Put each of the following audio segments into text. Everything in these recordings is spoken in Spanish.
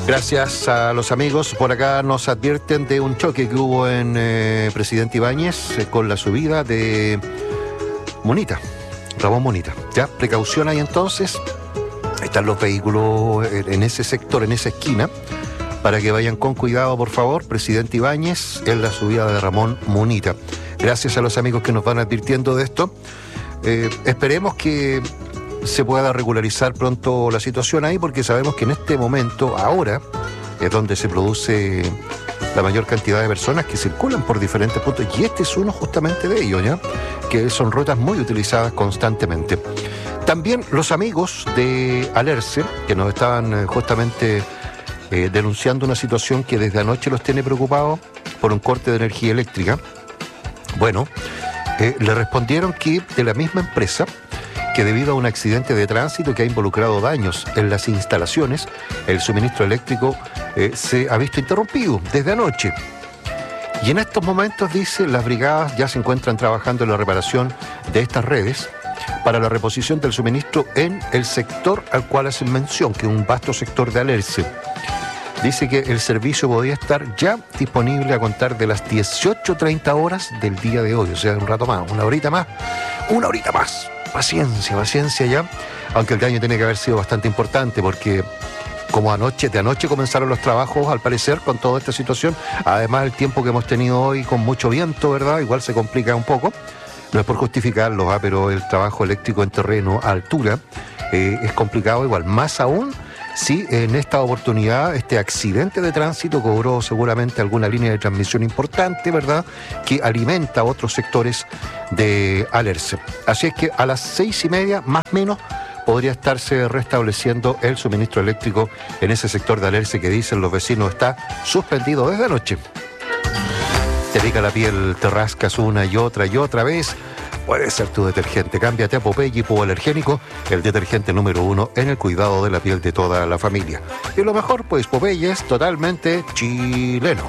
Gracias a los amigos. Por acá nos advierten de un choque que hubo en Presidente Ibáñez con la subida de Munita, Ramón Munita. Ya, precaución ahí entonces. Están los vehículos en ese sector, en esa esquina, para que vayan con cuidado, por favor. Presidente Ibáñez en la subida de Ramón Munita. Gracias a los amigos que nos van advirtiendo de esto. Esperemos que se pueda regularizar pronto la situación ahí, porque sabemos que en este momento, ahora, es donde se produce la mayor cantidad de personas que circulan por diferentes puntos, y este es uno justamente de ellos, ¿ya? Que son rutas muy utilizadas constantemente. También los amigos de Alerce, que nos estaban justamente denunciando una situación que desde anoche los tiene preocupados por un corte de energía eléctrica. Bueno, le respondieron que de la misma empresa, que debido a un accidente de tránsito que ha involucrado daños en las instalaciones, el suministro eléctrico se ha visto interrumpido desde anoche. Y en estos momentos, dice, las brigadas ya se encuentran trabajando en la reparación de estas redes para la reposición del suministro en el sector al cual hacen mención, que es un vasto sector de Alerce. Dice que el servicio podría estar ya disponible a contar de las 18:30 horas del día de hoy, o sea, un rato más, una horita más. Paciencia ya, aunque el daño tiene que haber sido bastante importante, porque como de anoche comenzaron los trabajos, al parecer, con toda esta situación, además el tiempo que hemos tenido hoy con mucho viento, ¿verdad? Igual se complica un poco, no es por justificarlo, pero el trabajo eléctrico en terreno a altura es complicado igual, más aún si en esta oportunidad este accidente de tránsito cobró seguramente alguna línea de transmisión importante, ¿verdad?, que alimenta otros sectores de Alerce. Así es que a las 6:30, más o menos, podría estarse restableciendo el suministro eléctrico en ese sector de Alerce que dicen los vecinos está suspendido desde anoche. Te pica la piel, te rascas una y otra vez. Puede ser tu detergente. Cámbiate a Popeye Hipoalergénico, el detergente número 1 en el cuidado de la piel de toda la familia. Y lo mejor, pues Popeye es totalmente chileno.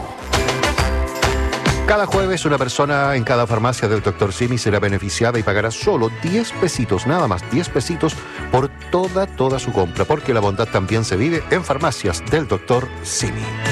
Cada jueves una persona en cada farmacia del Dr. Simi será beneficiada y pagará solo 10 pesitos, nada más 10 pesitos por toda su compra, porque la bondad también se vive en farmacias del Dr. Simi.